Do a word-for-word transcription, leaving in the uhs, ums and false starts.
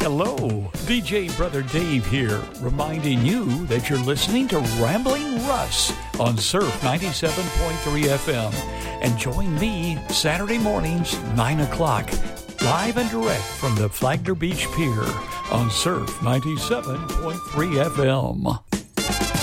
Hello, D J Brother Dave here, reminding you that you're listening to Rambling Russ on Surf ninety-seven point three F M. And join me Saturday mornings, nine o'clock, live and direct from the Flagler Beach Pier on Surf ninety-seven point three F M.